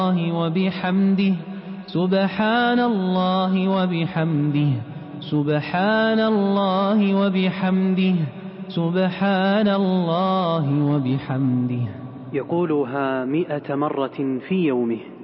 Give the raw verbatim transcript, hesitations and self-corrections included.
وبحمده سبحان الله وبحمده سبحان الله وبحمده سبحان الله وبحمده. يقولها مئة مرة في يومه.